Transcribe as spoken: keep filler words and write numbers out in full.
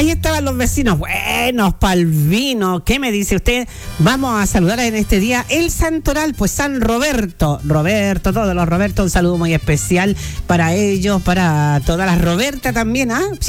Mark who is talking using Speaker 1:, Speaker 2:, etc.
Speaker 1: Ahí estaban los vecinos, buenos pa'l vino. ¿Qué me dice usted? Vamos a saludar en este día el santoral, pues San Roberto. Roberto, todos los Roberto, un saludo muy especial para ellos, para todas las Roberta también, ¿ah? ¿eh?